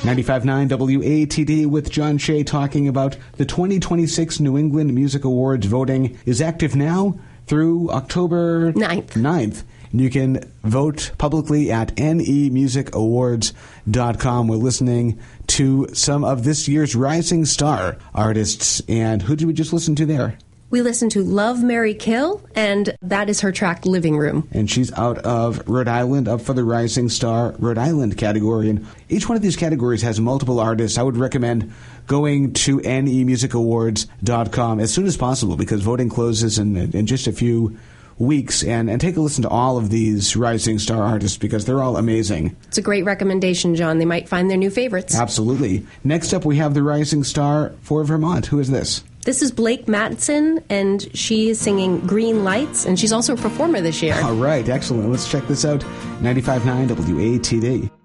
95.9 WATD with John Shea talking about the 2026 New England Music Awards. Voting is active now through October 9th. You can vote publicly at nemusicawards.com. We're listening to some of this year's Rising Star artists. And who did we just listen to there? We listened to Love, Marry, Kill, and that is her track Living Room. And she's out of Rhode Island, up for the Rising Star Rhode Island category. And each one of these categories has multiple artists. I would recommend going to nemusicawards.com as soon as possible because voting closes in just a few weeks, and take a listen to all of these Rising Star artists because they're all amazing. It's a great recommendation, John. They might find their new favorites. Absolutely. Next up, we have the Rising Star for Vermont. Who is this? This is Blake Mattson, and she is singing Green Lights, and she's also a performer this year. All right, excellent. Let's check this out. 95.9 WATD.